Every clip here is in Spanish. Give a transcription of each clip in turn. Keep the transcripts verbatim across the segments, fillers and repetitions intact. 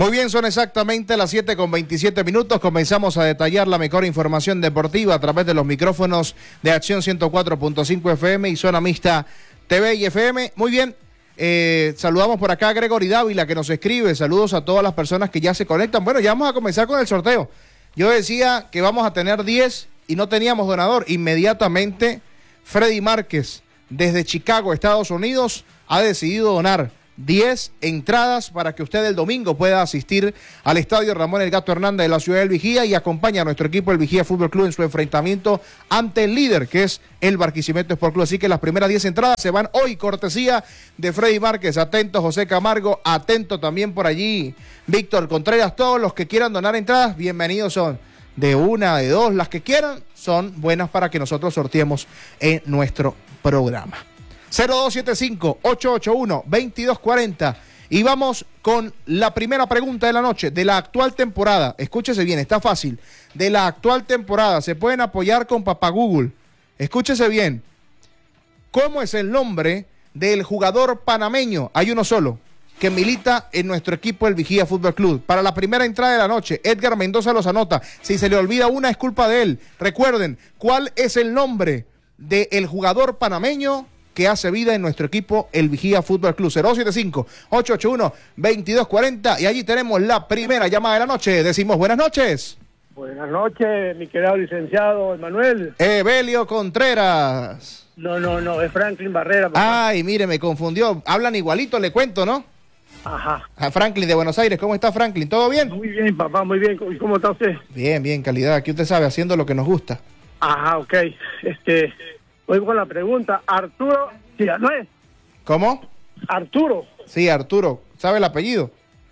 Muy bien, son exactamente las siete con veintisiete minutos. Comenzamos a detallar la mejor información deportiva a través de los micrófonos de Acción ciento cuatro punto cinco F M y Zona Mixta T V y F M. Muy bien, eh, saludamos por acá a Gregory Dávila que nos escribe. Saludos a todas las personas que ya se conectan. Bueno, ya vamos a comenzar con el sorteo. Yo decía que vamos a tener diez y no teníamos donador. Inmediatamente, Freddy Márquez, desde Chicago, Estados Unidos, ha decidido donar diez entradas para que usted el domingo pueda asistir al estadio Ramón El Gato Hernández de la ciudad del Vigía y acompaña a nuestro equipo el Vigía Fútbol Club en su enfrentamiento ante el líder que es el Barquisimeto Sport Club. Así que las primeras diez entradas se van hoy, cortesía de Freddy Márquez. Atento José Camargo, atento también por allí Víctor Contreras. Todos los que quieran donar entradas, bienvenidos son. De una, de dos, las que quieran son buenas para que nosotros sorteemos en nuestro programa. cero dos siete cinco, ocho ocho uno, dos dos cuatro cero y vamos con la primera pregunta de la noche, de la actual temporada. Escúchese bien, está fácil. De la actual temporada, se pueden apoyar con Papá Google. Escúchese bien. ¿Cómo es el nombre del jugador panameño? Hay uno solo, que milita en nuestro equipo el Vigía Fútbol Club. Para la primera entrada de la noche, Edgar Mendoza los anota. Si se le olvida una, es culpa de él. Recuerden, ¿cuál es el nombre del jugador panameño que hace vida en nuestro equipo, el Vigía Fútbol Club? Cero siete cinco, ocho ocho uno, dos dos cuatro cero y allí tenemos la primera llamada de la noche. Decimos buenas noches. Buenas noches, mi querido licenciado Emanuel. Evelio Contreras. No, no, no, es Franklin Barrera, papá. Ay, mire, me confundió. Hablan igualito, le cuento, ¿no? Ajá. A Franklin de Buenos Aires. ¿Cómo está, Franklin? ¿Todo bien? Muy bien, papá, muy bien. ¿Y cómo está usted? Bien, bien, calidad. Aquí usted sabe, haciendo lo que nos gusta. Ajá, ok. Este... Voy con la pregunta. Arturo, sí, ¿no es? ¿Cómo? Arturo. Sí, Arturo. ¿Sabe el apellido?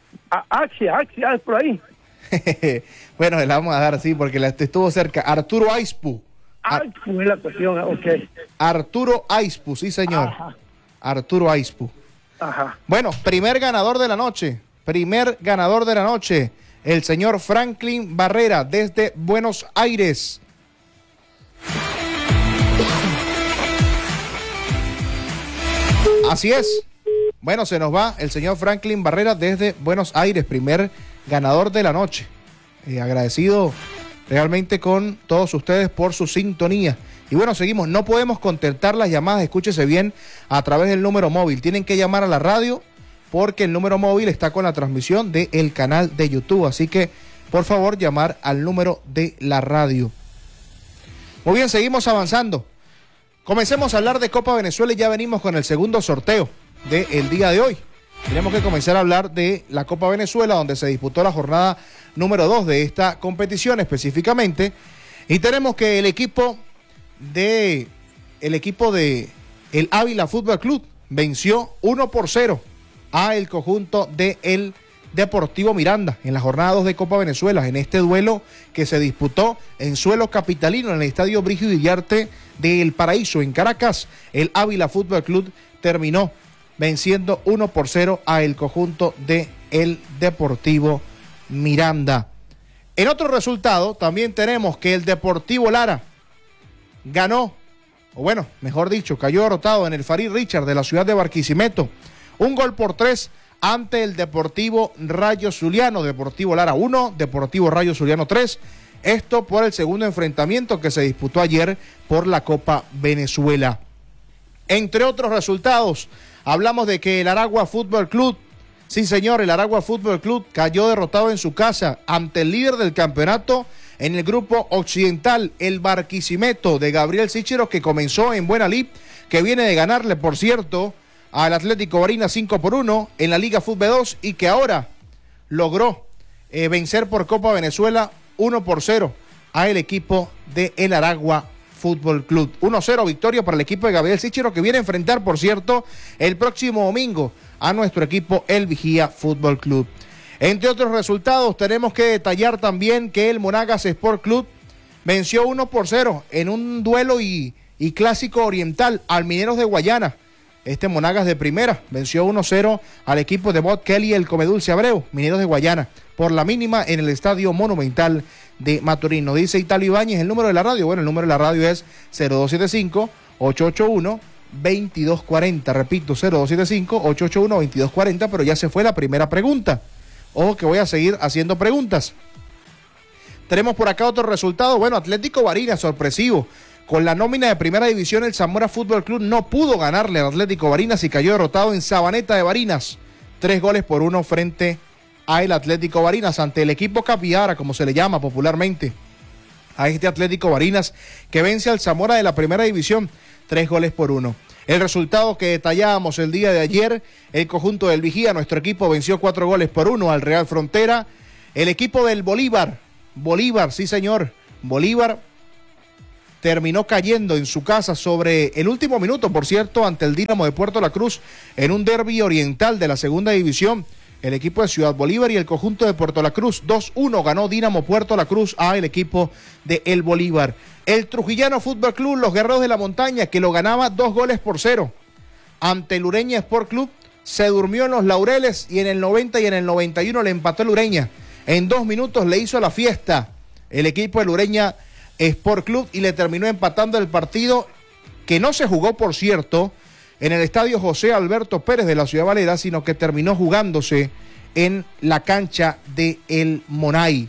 Axia, Axia, es por ahí. Bueno, le vamos a dar así porque la estuvo cerca. Arturo Aispu. Aispu es la cuestión, ok. Arturo Aispu, sí, señor. Ajá. Arturo Aispu. Ajá. Bueno, primer ganador de la noche. Primer ganador de la noche. El señor Franklin Barrera desde Buenos Aires. Así es. Bueno, se nos va el señor Franklin Barrera desde Buenos Aires, primer ganador de la noche. Eh, agradecido realmente con todos ustedes por su sintonía. Y bueno, seguimos. No podemos contestar las llamadas, escúchese bien, a través del número móvil. Tienen que llamar a la radio porque el número móvil está con la transmisión del canal de YouTube. Así que, por favor, llamar al número de la radio. Muy bien, seguimos avanzando. Comencemos a hablar de Copa Venezuela y ya venimos con el segundo sorteo del día de hoy. Tenemos que comenzar a hablar de la Copa Venezuela, donde se disputó la jornada número dos de esta competición específicamente. Y tenemos que el equipo de el equipo de el Ávila Fútbol Club venció uno por cero a el conjunto de el Deportivo Miranda en la jornada dos de Copa Venezuela, en este duelo que se disputó en suelo capitalino en el estadio Brígido Iriarte de El Paraíso en Caracas. El Ávila Fútbol Club terminó venciendo uno por cero a el conjunto de el Deportivo Miranda. En otro resultado también tenemos que el Deportivo Lara ganó, o bueno, mejor dicho, cayó derrotado en el Farid Richard de la ciudad de Barquisimeto, un gol por tres ante el Deportivo Rayo Zuliano. Deportivo Lara uno, Deportivo Rayo Zuliano tres. Esto por el segundo enfrentamiento que se disputó ayer por la Copa Venezuela. Entre otros resultados, hablamos de que el Aragua Fútbol Club, sí señor, el Aragua Fútbol Club cayó derrotado en su casa ante el líder del campeonato en el grupo occidental, el Barquisimeto de Gabriel Sichero, que comenzó en buena lid, que viene de ganarle, por cierto, al Atlético Barinas cinco por uno en la Liga Fútbol dos y que ahora logró eh, vencer por Copa Venezuela uno por cero a el equipo de el Aragua Fútbol Club. uno cero victoria para el equipo de Gabriel Sichero, que viene a enfrentar, por cierto, el próximo domingo a nuestro equipo, el Vigía Fútbol Club. Entre otros resultados, tenemos que detallar también que el Monagas Sport Club venció uno por cero en un duelo y, y clásico oriental al Mineros de Guayana. Este Monagas de primera venció uno cero al equipo de Bob Kelly, el Comedulce Abreu, Mineros de Guayana, por la mínima en el Estadio Monumental de Maturín. Nos dice Italio Ibáñez el número de la radio. Bueno, el número de la radio es cero dos siete cinco, ocho ocho uno, dos dos cuatro cero. Repito, cero dos siete cinco, ocho ocho uno, dos dos cuatro cero, pero ya se fue la primera pregunta. Ojo que voy a seguir haciendo preguntas. Tenemos por acá otro resultado. Bueno, Atlético Barinas, sorpresivo. Con la nómina de primera división, el Zamora Fútbol Club no pudo ganarle al Atlético Barinas y cayó derrotado en Sabaneta de Barinas. Tres goles por uno frente al Atlético Barinas, ante el equipo Capiara, como se le llama popularmente a este Atlético Barinas, que vence al Zamora de la primera división, tres goles por uno. El resultado que detallábamos el día de ayer, el conjunto del Vigía, nuestro equipo, venció cuatro goles por uno al Real Frontera. El equipo del Bolívar, Bolívar, sí señor, Bolívar terminó cayendo en su casa sobre el último minuto, por cierto, ante el Dínamo de Puerto La Cruz, en un derbi oriental de la segunda división. El equipo de Ciudad Bolívar y el conjunto de Puerto La Cruz, dos uno ganó Dínamo Puerto La Cruz a el equipo de El Bolívar. El Trujillano Fútbol Club, los Guerreros de la Montaña, que lo ganaba dos goles por cero ante el Ureña Sport Club, se durmió en los laureles y en el noventa y en el noventa y uno le empató el Ureña. En dos minutos le hizo la fiesta el equipo del Ureña Sport Club y le terminó empatando el partido, que no se jugó, por cierto, en el estadio José Alberto Pérez de la Ciudad Valera, sino que terminó jugándose en la cancha de El Monay.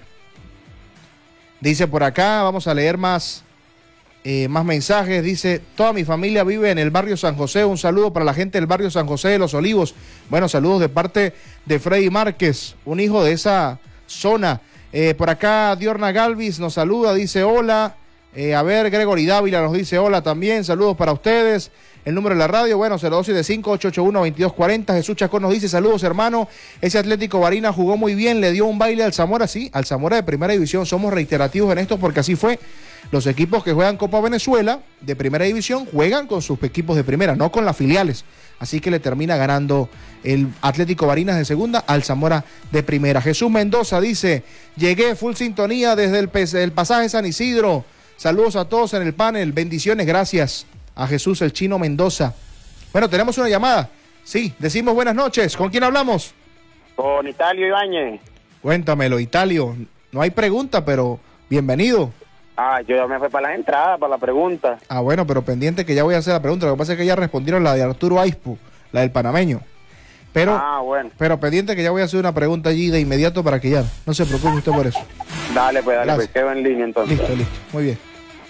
Dice por acá, vamos a leer más, eh, más mensajes. Dice, toda mi familia vive en el barrio San José. Un saludo para la gente del barrio San José de Los Olivos. Bueno, saludos de parte de Freddy Márquez, un hijo de esa zona. Eh, por acá Diorna Galvis nos saluda, dice hola. Eh, a ver, Gregory Dávila nos dice hola también, saludos para ustedes. El número de la radio, bueno, cero dos siete cinco, ocho ocho uno, dos dos cuatro cero. Jesús Chacón nos dice, saludos hermano, ese Atlético Barinas jugó muy bien, le dio un baile al Zamora, sí, al Zamora de primera división. Somos reiterativos en esto porque así fue. Los equipos que juegan Copa Venezuela de primera división juegan con sus equipos de primera, no con las filiales. Así que le termina ganando el Atlético Barinas de segunda al Zamora de primera. Jesús Mendoza dice, llegué full sintonía desde el, el pasaje San Isidro. Saludos a todos en el panel, bendiciones, gracias a Jesús el Chino Mendoza. Bueno, tenemos una llamada. Sí, decimos buenas noches. ¿Con quién hablamos? Con Italio Ibáñez. Cuéntamelo, Italio. No hay pregunta, pero bienvenido. Ah, yo ya me fui para las entradas, para la pregunta. Ah, bueno, pero pendiente que ya voy a hacer la pregunta. Lo que pasa es que ya respondieron la de Arturo Aispu, la del panameño. Pero, ah, bueno. pero pendiente que ya voy a hacer una pregunta allí de inmediato para que ya no se preocupe usted por eso. Dale, pues, dale, Gracias. pues, quedo en línea entonces. Listo, listo. Muy bien.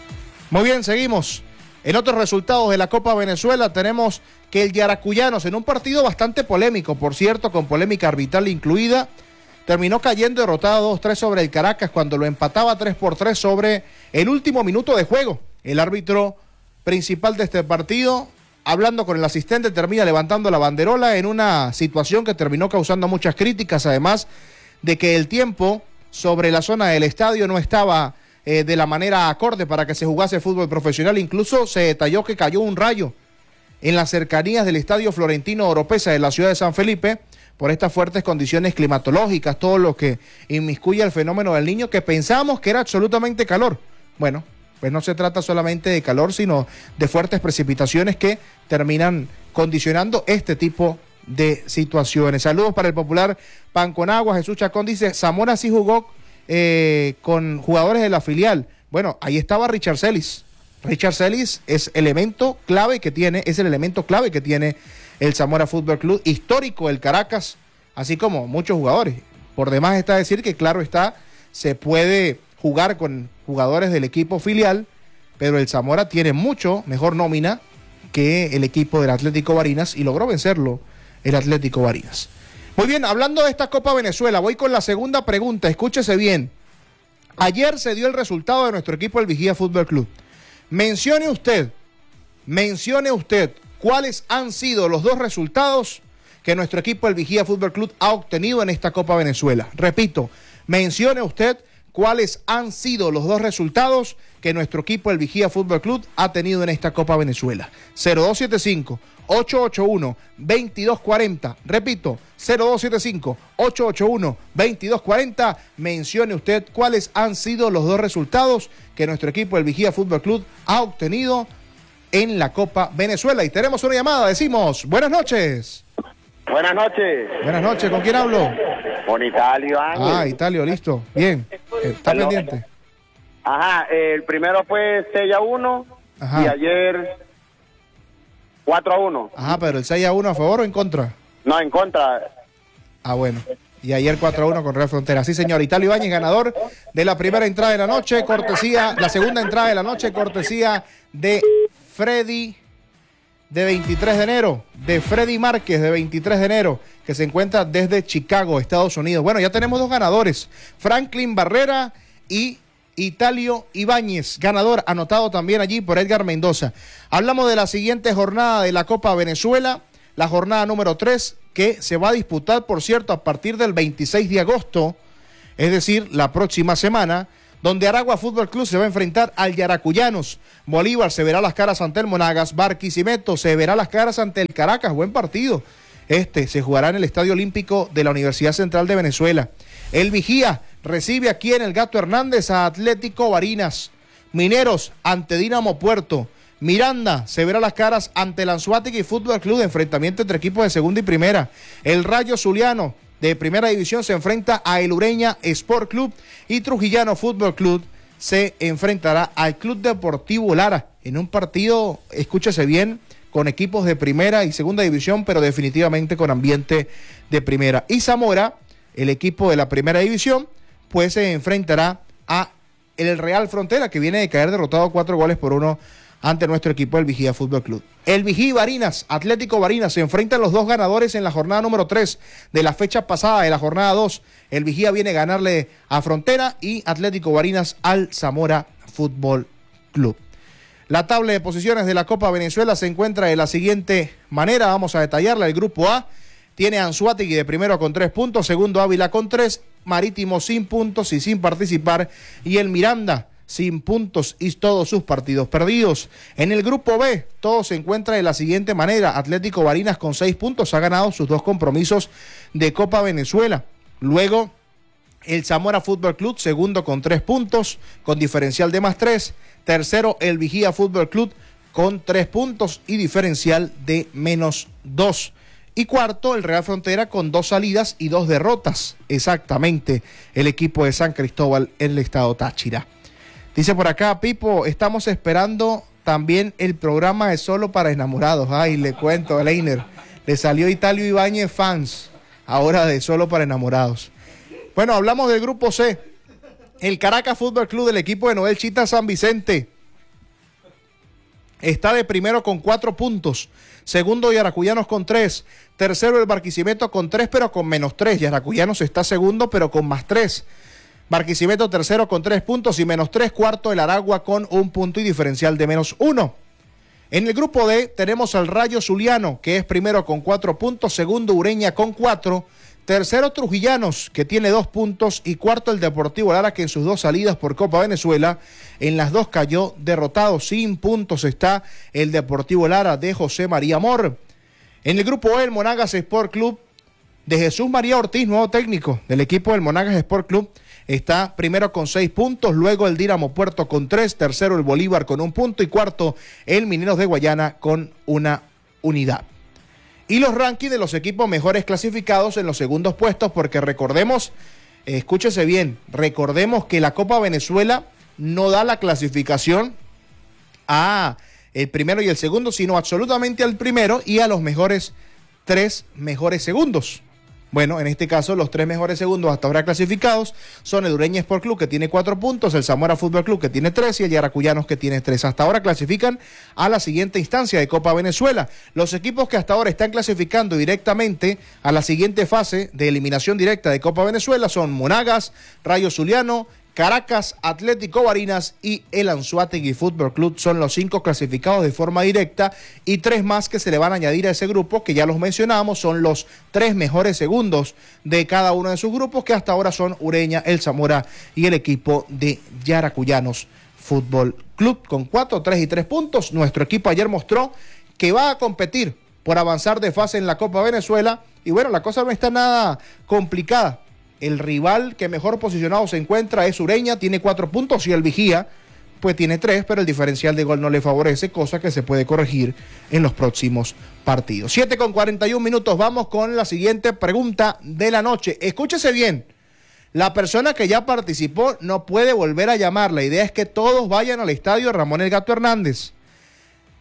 Muy bien, seguimos. En otros resultados de la Copa Venezuela tenemos que el Yaracuyanos, en un partido bastante polémico, por cierto, con polémica arbitral incluida, terminó cayendo derrotado dos tres sobre el Caracas cuando lo empataba tres por tres sobre el último minuto de juego. El árbitro principal de este partido, hablando con el asistente, termina levantando la banderola en una situación que terminó causando muchas críticas, además de que el tiempo sobre la zona del estadio no estaba eh, de la manera acorde para que se jugase fútbol profesional. Incluso se detalló que cayó un rayo en las cercanías del estadio Florentino Oropesa de la ciudad de San Felipe por estas fuertes condiciones climatológicas, todo lo que inmiscuye el fenómeno del Niño, que pensábamos que era absolutamente calor. Bueno, pues no se trata solamente de calor, sino de fuertes precipitaciones que terminan condicionando este tipo de situaciones. Saludos para el popular Pan con Agua. Jesús Chacón dice, Zamora sí jugó eh, con jugadores de la filial. Bueno, ahí estaba Richard Celis. Richard Celis es elemento clave que tiene, es el elemento clave que tiene el Zamora Fútbol Club, histórico del Caracas, así como muchos jugadores. Por demás está decir que, claro está, se puede jugar con jugadores del equipo filial, pero el Zamora tiene mucho mejor nómina que el equipo del Atlético Barinas y logró vencerlo el Atlético Barinas. Muy bien, hablando de esta Copa Venezuela, voy con la segunda pregunta, escúchese bien. Ayer se dio el resultado de nuestro equipo, el Vigía Fútbol Club. Mencione usted, mencione usted cuáles han sido los dos resultados que nuestro equipo, el Vigía Fútbol Club, ha obtenido en esta Copa Venezuela. Repito, mencione usted cuáles han sido los dos resultados que nuestro equipo, el Vigía Fútbol Club, ha tenido en esta Copa Venezuela. cero dos siete cinco, ocho ocho uno, dos dos cuatro cero. Repito, cero dos siete cinco, ocho ocho uno, dos dos cuatro cero. Mencione usted cuáles han sido los dos resultados que nuestro equipo, el Vigía Fútbol Club, ha obtenido en la Copa Venezuela. Y tenemos una llamada, decimos, buenas noches. Buenas noches. Buenas noches, ¿con quién hablo? Con Italio Ángel. Ah, Italio, listo, bien. ¿Está Aló. pendiente? Ajá, el primero fue seis a uno Ajá. y ayer cuatro a uno. Ajá, pero el seis a uno a favor o en contra. No, en contra. Ah, bueno. y ayer cuatro a uno con Real Frontera. Sí, señor, Italio Ibáñez, ganador de la primera entrada de la noche, cortesía, la segunda entrada de la noche, cortesía de Freddy de veintitrés de enero, de Freddy Márquez de veintitrés de enero, que se encuentra desde Chicago, Estados Unidos. Bueno, ya tenemos dos ganadores, Franklin Barrera y Italio Ibáñez, ganador anotado también allí por Edgar Mendoza. Hablamos de la siguiente jornada de la Copa Venezuela, la jornada número tres, que se va a disputar, por cierto, a partir del veintiséis de agosto, es decir, la próxima semana, donde Aragua Fútbol Club se va a enfrentar al Yaracuyanos. Bolívar se verá las caras ante el Monagas. Barquisimeto se verá las caras ante el Caracas. Buen partido. Este se jugará en el Estadio Olímpico de la Universidad Central de Venezuela. El Vigía recibe aquí en el Gato Hernández a Atlético Barinas. Mineros ante Dinamo Puerto. Miranda se verá las caras ante el Anzoátegui Fútbol Club, de enfrentamiento entre equipos de segunda y primera. El Rayo Zuliano de primera división se enfrenta a El Ureña Sport Club, y Trujillano Fútbol Club se enfrentará al Club Deportivo Lara en un partido, escúchese bien, con equipos de primera y segunda división, pero definitivamente con ambiente de primera. Y Zamora, el equipo de la primera división, pues se enfrentará a el Real Frontera, que viene de caer derrotado cuatro goles por uno ante nuestro equipo del Vigía Fútbol Club. El Vigía y Barinas, Atlético Barinas, se enfrentan los dos ganadores en la jornada número tres de la fecha pasada, de la jornada dos. El Vigía viene a ganarle a Frontera y Atlético Barinas al Zamora Fútbol Club. La tabla de posiciones de la Copa Venezuela se encuentra de la siguiente manera, vamos a detallarla. El grupo A tiene a Anzoátegui de primero con tres puntos, segundo Ávila con tres, Marítimo sin puntos y sin participar, y el Miranda sin puntos y todos sus partidos perdidos. En el grupo B, todo se encuentra de la siguiente manera. Atlético Barinas con seis puntos ha ganado sus dos compromisos de Copa Venezuela. Luego, el Zamora Fútbol Club, segundo con tres puntos, con diferencial de más tres. Tercero, el Vigía Fútbol Club con tres puntos y diferencial de menos dos. Y cuarto, el Real Frontera con dos salidas y dos derrotas. Exactamente, el equipo de San Cristóbal en el estado Táchira. Dice por acá, Pipo, estamos esperando también el programa de Solo para Enamorados. Ay, le cuento, Leiner, le salió Italio Ibáñez fans, ahora de Solo para Enamorados. Bueno, hablamos del grupo C. El Caracas Fútbol Club, del equipo de Noel Chita San Vicente, está de primero con cuatro puntos. Segundo, Yaracuyanos con tres. Tercero, el Barquisimeto con tres, pero con menos tres. Yaracuyanos está segundo, pero con más tres. Barquisimeto tercero con tres puntos y menos tres. Cuarto, el Aragua con un punto y diferencial de menos uno. En el grupo D tenemos al Rayo Zuliano, que es primero con cuatro puntos. Segundo, Ureña con cuatro. Tercero, Trujillanos, que tiene dos puntos. Y cuarto, el Deportivo Lara, que en sus dos salidas por Copa Venezuela, en las dos cayó derrotado. Sin puntos está el Deportivo Lara de José María Mor. En el grupo E, el Monagas Sport Club de Jesús María Ortiz, nuevo técnico del equipo del Monagas Sport Club, está primero con seis puntos. Luego el Dinamo Puerto con tres. Tercero, el Bolívar con un punto. Y cuarto, el Mineros de Guayana con una unidad. Y los rankings de los equipos mejores clasificados en los segundos puestos, porque recordemos, eh, escúchese bien, recordemos que la Copa Venezuela no da la clasificación a el primero y el segundo, sino absolutamente al primero y a los mejores tres mejores segundos. Bueno, en este caso, los tres mejores segundos hasta ahora clasificados son el Ureña Sport Club, que tiene cuatro puntos, el Zamora Fútbol Club, que tiene tres, y el Yaracuyanos, que tiene tres. Hasta ahora clasifican a la siguiente instancia de Copa Venezuela. Los equipos que hasta ahora están clasificando directamente a la siguiente fase de eliminación directa de Copa Venezuela son Monagas, Rayo Zuliano, Caracas, Atlético Barinas y el Anzoátegui Fútbol Club. Son los cinco clasificados de forma directa, y tres más que se le van a añadir a ese grupo, que ya los mencionamos, son los tres mejores segundos de cada uno de sus grupos, que hasta ahora son Ureña, el Zamora y el equipo de Yaracuyanos Fútbol Club, con cuatro, tres y tres puntos. Nuestro equipo ayer mostró que va a competir por avanzar de fase en la Copa Venezuela, y bueno, la cosa no está nada complicada. El rival que mejor posicionado se encuentra es Ureña, tiene cuatro puntos, y el Vigía pues tiene tres, pero el diferencial de gol no le favorece, cosa que se puede corregir en los próximos partidos. siete con cuarenta y un minutos, vamos con la siguiente pregunta de la noche. Escúchese bien, la persona que ya participó no puede volver a llamar. La idea es que todos vayan al estadio Ramón El Gato Hernández.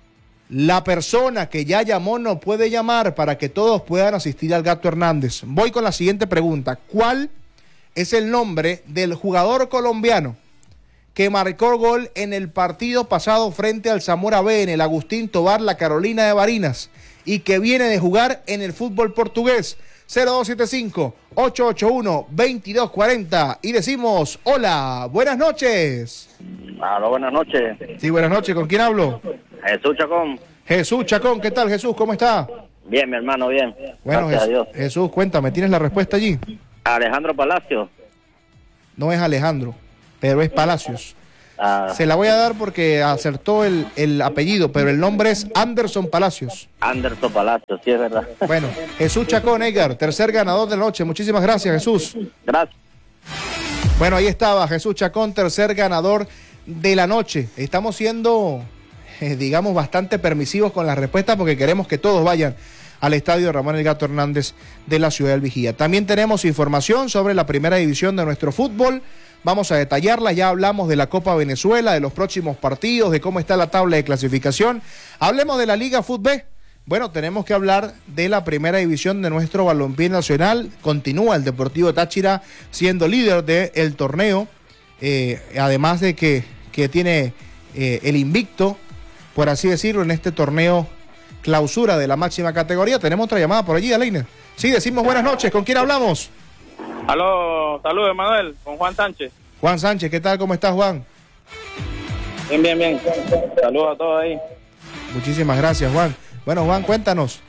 La persona que ya llamó no puede llamar para que todos puedan asistir al Gato Hernández. Voy con la siguiente pregunta. ¿Cuál es el nombre del jugador colombiano que marcó gol en el partido pasado frente al Zamora B en el Agustín Tobar La Carolina de Barinas y que viene de jugar en el fútbol portugués? Cero dos siete cinco, ocho ocho uno, dos dos cuatro cero y decimos hola, buenas noches. Aló, buenas noches. Sí, buenas noches, ¿con quién hablo? Jesús Chacón. Jesús Chacón, ¿qué tal Jesús? ¿Cómo está? Bien, mi hermano, bien. Bueno, Gracias a Dios. Jesús, cuéntame, ¿tienes la respuesta allí? Alejandro Palacio. No es Alejandro, pero es Palacios. Ah, Se la voy a dar porque acertó el, el apellido, pero el nombre es Anderson Palacios. Anderson Palacio, sí, es verdad. Bueno, Jesús Chacón, Edgar, tercer ganador de la noche. Muchísimas gracias, Jesús. Gracias. Bueno, ahí estaba Jesús Chacón, tercer ganador de la noche. Estamos siendo, eh, digamos, bastante permisivos con las respuestas porque queremos que todos vayan al estadio Ramón El Gato Hernández de la ciudad del Vigía. También tenemos información sobre la primera división de nuestro fútbol. Vamos a detallarla, ya hablamos de la Copa Venezuela, de los próximos partidos, de cómo está la tabla de clasificación. Hablemos de la Liga Fútbol. Bueno, tenemos que hablar de la primera división de nuestro balompié nacional. Continúa el Deportivo Táchira siendo líder del torneo, eh, además de que, que tiene eh, el invicto, por así decirlo, en este torneo clausura de la máxima categoría. Tenemos otra llamada por allí, Aleina. Sí, decimos buenas noches. ¿Con quién hablamos? Aló, saludos, Manuel, con Juan Sánchez. Juan Sánchez, ¿qué tal? ¿Cómo estás, Juan? Bien, bien, bien. Saludos a todos ahí. Muchísimas gracias, Juan. Bueno, Juan, cuéntanos.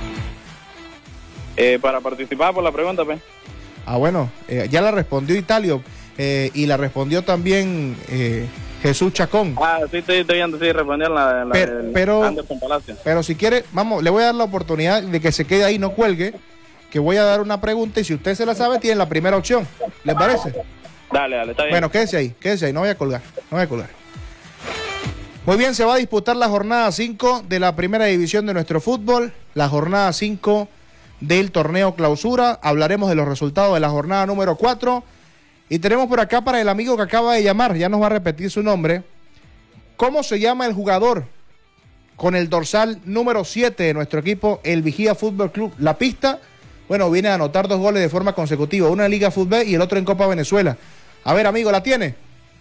Eh, para participar por la pregunta, pues. Ah, bueno, eh, ya la respondió Italio eh, y la respondió también eh, Jesús Chacón. Ah, sí, estoy, estoy viendo, sí, responder la, la pero, del pero, Anderson Palacio. Pero si quiere, vamos, le voy a dar la oportunidad de que se quede ahí, no cuelgue, que voy a dar una pregunta y si usted se la sabe, tiene la primera opción. ¿Le parece? Dale, dale, está bien. Bueno, quédese ahí, quédese ahí, no voy a colgar, no voy a colgar. Muy bien, se va a disputar la jornada cinco de la primera división de nuestro fútbol, la jornada cinco del torneo clausura. Hablaremos de los resultados de la jornada número cuatro. Y tenemos por acá para el amigo que acaba de llamar, ya nos va a repetir su nombre. ¿Cómo se llama el jugador con el dorsal número siete de nuestro equipo, el Vigía Fútbol Club? La pista, bueno, viene a anotar dos goles de forma consecutiva, uno en Liga Fútbol y el otro en Copa Venezuela. A ver, amigo, ¿la tiene?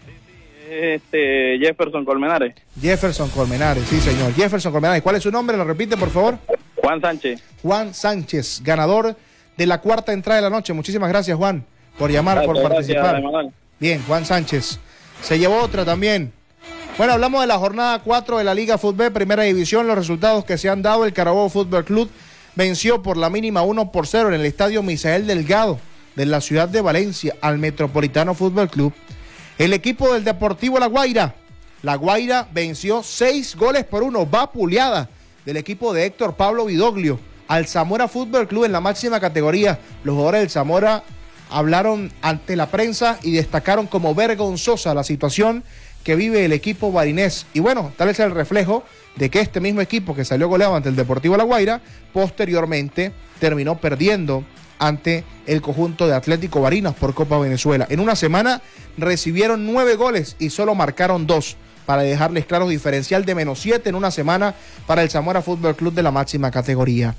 Este, Jefferson Colmenares. Jefferson Colmenares, sí, señor. Jefferson Colmenares. ¿Cuál es su nombre? ¿Lo repite, por favor? Juan Sánchez. Juan Sánchez, ganador de la cuarta entrada de la noche. Muchísimas gracias, Juan, por llamar, Gracias, por participar. gracias, Bien, Juan Sánchez. Se llevó otra también. Bueno, hablamos de la jornada cuatro de la Liga Fútbol, primera división, los resultados que se han dado. El Carabobo Fútbol Club venció por la mínima uno por cero en el estadio Misael Delgado de la ciudad de Valencia al Metropolitano Fútbol Club. El equipo del Deportivo La Guaira, La Guaira venció seis goles por uno, vapuleada del equipo de Héctor Pablo Vidoglio al Zamora Fútbol Club en la máxima categoría. Los jugadores del Zamora hablaron ante la prensa y destacaron como vergonzosa la situación que vive el equipo barinés. Y bueno, tal es el reflejo de que este mismo equipo que salió goleado ante el Deportivo La Guaira, posteriormente terminó perdiendo ante el conjunto de Atlético Barinas por Copa Venezuela. En una semana recibieron nueve goles y solo marcaron dos, para dejarles claro, diferencial de menos siete en una semana para el Zamora Fútbol Club de la máxima categoría.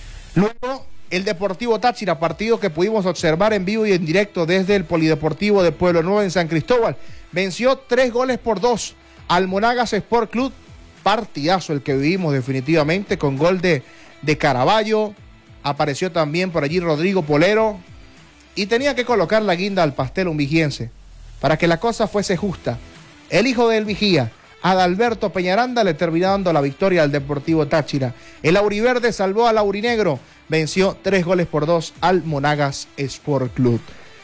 Luego, el Deportivo Táchira, partido que pudimos observar en vivo y en directo desde el Polideportivo de Pueblo Nuevo en San Cristóbal, venció tres goles por dos al Monagas Sport Club. Partidazo el que vivimos definitivamente, con gol de, de Caraballo. Apareció también por allí Rodrigo Polero y tenía que colocar la guinda al pastel un vigiense para que la cosa fuese justa. El hijo del vigía, Adalberto Peñaranda, le terminó dando la victoria al Deportivo Táchira. El auriverde salvó al aurinegro, venció tres goles por dos al Monagas Sport Club.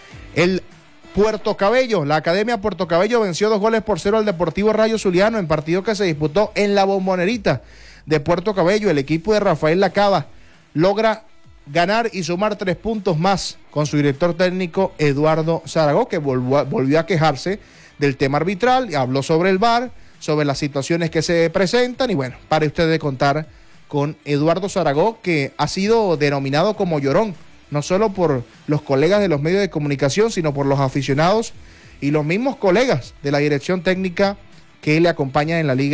El Puerto Cabello, la Academia Puerto Cabello venció dos goles por cero al Deportivo Rayo Zuliano en partido que se disputó en la Bombonerita de Puerto Cabello. El equipo de Rafael Lacaba logra ganar y sumar tres puntos más con su director técnico Eduardo Zaragoza, que volvió a, volvió a quejarse del tema arbitral, y habló sobre el V A R, sobre las situaciones que se presentan, y bueno, para usted de contar con Eduardo Zaragoza, que ha sido denominado como llorón, no solo por los colegas de los medios de comunicación, sino por los aficionados y los mismos colegas de la dirección técnica que le acompañan en la Liga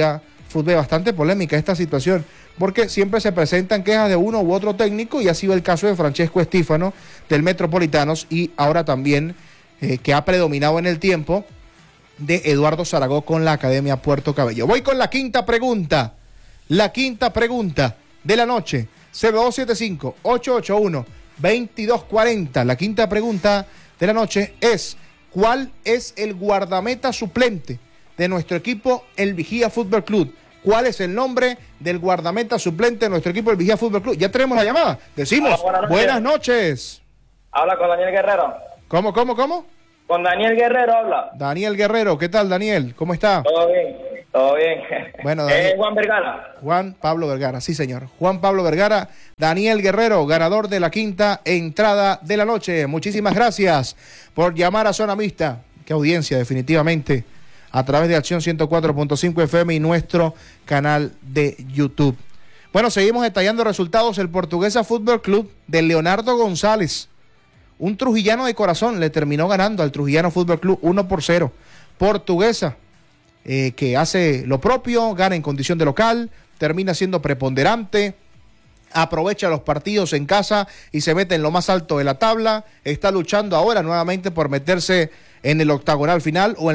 fútbol, bastante polémica esta situación, porque siempre se presentan quejas de uno u otro técnico, y ha sido el caso de Francesco Estífano del Metropolitanos, y ahora también eh, que ha predominado en el tiempo de Eduardo Zaragoza con la Academia Puerto Cabello. Voy con la quinta pregunta, la quinta pregunta de la noche, cero dos siete cinco, ocho ocho uno, dos dos cuatro cero. La quinta pregunta de la noche es: ¿cuál es el guardameta suplente de nuestro equipo, el Vigía Fútbol Club? ¿Cuál es el nombre del guardameta suplente de nuestro equipo, el Vigía Fútbol Club? Ya tenemos la llamada. Decimos, Hola, buenas noches. buenas noches. Habla con Daniel Guerrero. ¿Cómo, cómo, cómo? Con Daniel Guerrero habla. Daniel Guerrero, ¿qué tal, Daniel? ¿Cómo está? Todo bien, todo bien. Bueno, Daniel. Eh, Juan Vergara. Juan Pablo Vergara, sí señor. Juan Pablo Vergara, Daniel Guerrero, ganador de la quinta entrada de la noche. Muchísimas gracias por llamar a Zona Mixta. Qué audiencia, definitivamente, a través de Acción ciento cuatro punto cinco F M y nuestro canal de YouTube. Bueno, seguimos detallando resultados. El Portuguesa Fútbol Club de Leonardo González, un trujillano de corazón, le terminó ganando al Trujillano Fútbol Club uno por cero. Portuguesa, eh, que hace lo propio, gana en condición de local, termina siendo preponderante, aprovecha los partidos en casa y se mete en lo más alto de la tabla. Está luchando ahora nuevamente por meterse en el octagonal final o en